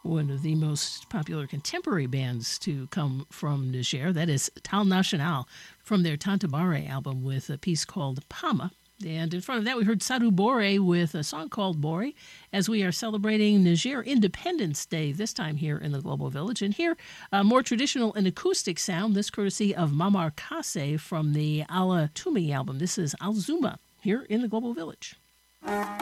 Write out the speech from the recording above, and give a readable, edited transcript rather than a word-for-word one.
one of the most popular contemporary bands to come from Niger. That is Tal National from their Tantabare album with a piece called Pama. And in front of that, we heard Sadou Bore with a song called Bore, as we are celebrating Niger Independence Day, this time here in the Global Village. And here, a more traditional and acoustic sound, this courtesy of Mamar Kase from the Ala Tumi album. This is Alzuma here in the Global Village.